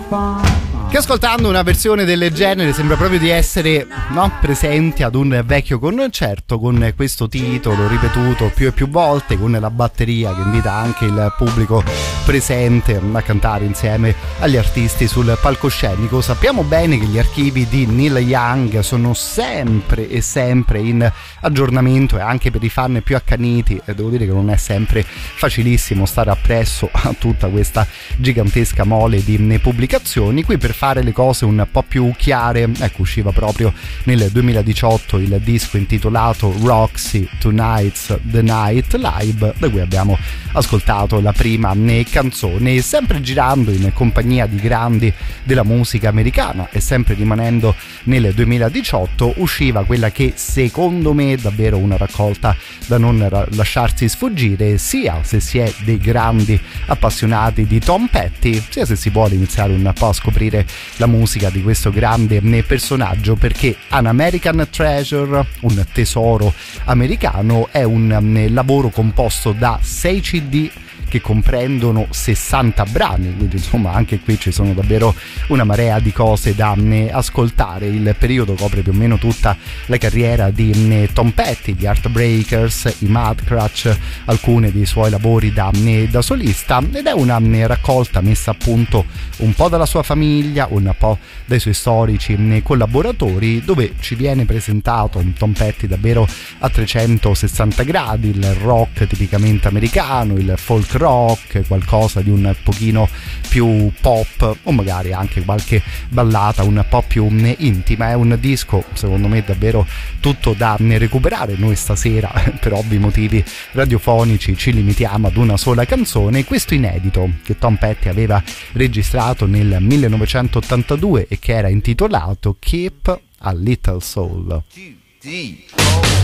Che ascoltando una versione del genere sembra proprio di essere, no, presenti ad un vecchio concerto, con questo titolo ripetuto più e più volte, con la batteria che invita anche il pubblico presente a cantare insieme agli artisti sul palcoscenico. Sappiamo bene che gli archivi di Neil Young sono sempre e sempre in aggiornamento, e anche per i fan più accaniti devo dire che non è sempre facilissimo stare appresso a tutta questa gigantesca mole di pubblicazioni. Qui, per fare le cose un po' più chiare, ecco, usciva proprio nel 2018 il disco intitolato Roxy Tonight's the Night Live, da cui abbiamo ascoltato la prima canzone. Sempre girando in compagnia di grandi della musica americana e sempre rimanendo nel 2018, usciva quella che secondo me è davvero una raccolta da non lasciarsi sfuggire, sia se si è dei grandi appassionati di Tom Petty, sia se si vuole iniziare un po' a scoprire la musica di questo grande personaggio, perché An American Treasure, un tesoro americano, è un lavoro composto da 6 CD che comprendono 60 brani, quindi insomma anche qui ci sono davvero una marea di cose da ascoltare. Il periodo copre più o meno tutta la carriera di Tom Petty, gli Heartbreakers, i Mudcrutch, alcuni dei suoi lavori da solista, ed è una raccolta messa a punto un po' dalla sua famiglia, un po' dai suoi storici collaboratori, dove ci viene presentato un Tom Petty davvero a 360 gradi, il rock tipicamente americano, il folk rock, qualcosa di un pochino più pop, o magari anche qualche ballata un po' più intima. È un disco secondo me davvero tutto da recuperare. Noi stasera per ovvi motivi radiofonici ci limitiamo ad una sola canzone, questo inedito che Tom Petty aveva registrato nel 1982 e che era intitolato Keep a Little Soul.